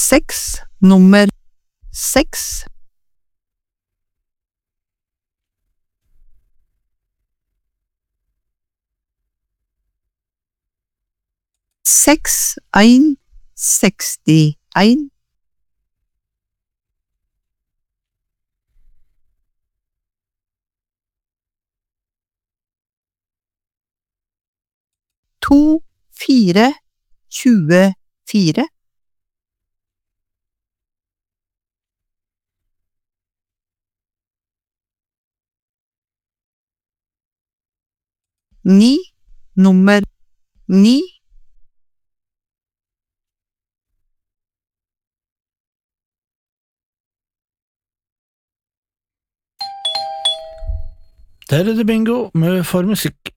Seks, nummer 6. Seks, ein, 61. To, fire, 24. Ni, nummer 9. Der det bingo med for musikk